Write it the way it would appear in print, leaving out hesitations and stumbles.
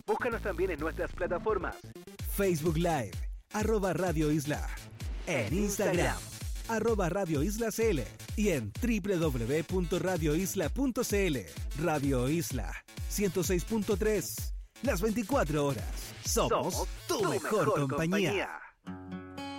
Búscanos también en nuestras plataformas. Facebook Live, @Radio Isla. En Instagram, @Radio Isla CL. Y en www.radioisla.cl. Radio Isla 106.3. Las 24 horas. Somos tu mejor compañía.